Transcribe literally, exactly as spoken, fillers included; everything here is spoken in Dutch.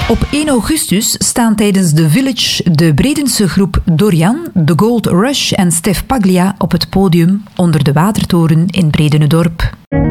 Op één augustus staan tijdens The Village de Bredense groep Dorian, The Gold Rush en Stef Paglia op het podium onder de Watertoren in Bredene-dorp.